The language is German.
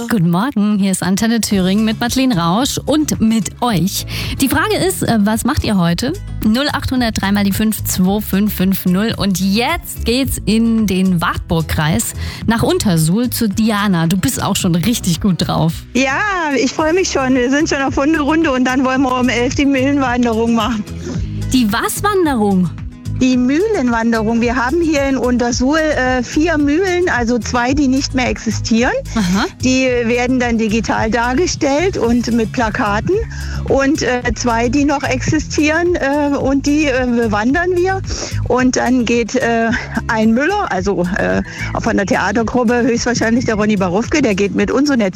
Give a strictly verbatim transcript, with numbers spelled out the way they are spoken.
Guten Morgen, hier ist Antenne Thüringen mit Madeleine Rausch und mit euch. Die Frage ist, was macht ihr heute? null acht null null drei mal die fünf zwei fünf fünf null und jetzt geht's in den Wartburgkreis nach Untersuhl zu Diana. Du bist auch schon richtig gut drauf. Ja, ich freue mich schon. Wir sind schon auf Hunderunde und dann wollen wir um elf die Mühlenwanderung machen. Die was-Wanderung? Die Mühlenwanderung. Wir haben hier in Untersuhl äh, vier Mühlen, also zwei, die nicht mehr existieren. Aha. Die werden dann digital dargestellt und mit Plakaten. Und äh, zwei, die noch existieren äh, und die äh, bewandern wir. Und dann geht äh, ein Müller, also äh, von der Theatergruppe höchstwahrscheinlich der Ronny Barufke, der geht mit uns und der